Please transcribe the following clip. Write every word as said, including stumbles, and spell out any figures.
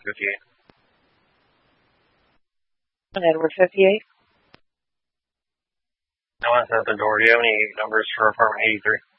fifty-eight. Edward fifty-eight. No one's at the door. Do you have any numbers for apartment eighty-three?